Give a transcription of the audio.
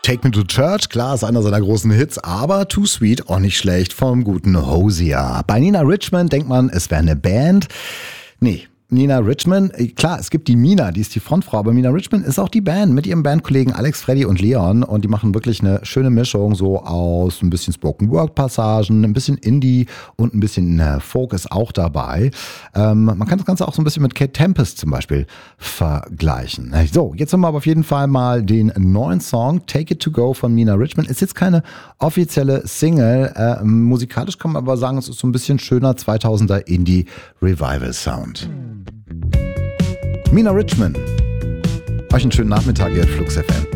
Take Me to Church, klar, ist einer seiner großen Hits, aber Too Sweet, auch nicht schlecht, vom guten Hosier. Bei Nina Richmond denkt man, es wäre eine Band. Nee. Nina Richmond, klar, es gibt die Mina, die ist die Frontfrau, aber Nina Richmond ist auch die Band mit ihrem Bandkollegen Alex, Freddy und Leon und die machen wirklich eine schöne Mischung so aus ein bisschen Spoken-Word-Passagen, ein bisschen Indie und ein bisschen Folk ist auch dabei. Man kann das Ganze auch so ein bisschen mit Kate Tempest zum Beispiel vergleichen. So, jetzt haben wir aber auf jeden Fall mal den neuen Song Take It To Go von Nina Richmond. Ist jetzt keine offizielle Single, musikalisch kann man aber sagen, es ist so ein bisschen schöner 2000er Indie-Revival-Sound. Nina Richmond. Euch einen schönen Nachmittag hier at Flux FM.